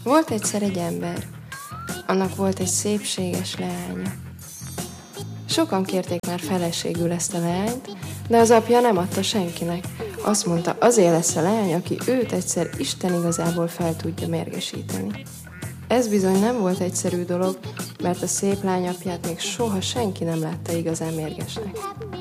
Volt egyszer egy ember, annak volt egy szépséges leánya. Sokan kérték már feleségül ezt a leányt, de az apja nem adta senkinek. Azt mondta, azért lesz a leány, aki őt egyszer Isten igazából fel tudja mérgesíteni. Ez bizony nem volt egyszerű dolog, mert a szép lány apját még soha senki nem látta igazán mérgesnek.